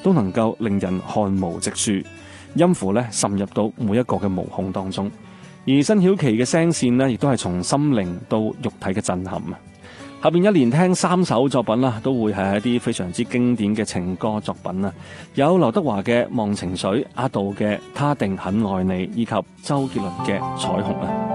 都能夠令人看無直豎，音符咧滲入到每一個嘅毛孔當中。而辛曉琪嘅聲線呢，亦都係從心靈到肉體嘅震撼啊！下邊一連聽3首作品啦，都會係一啲非常之經典嘅情歌作品啊！有劉德華嘅《忘情水》，阿杜嘅《他定很愛你》，以及周杰倫嘅《彩虹》啊！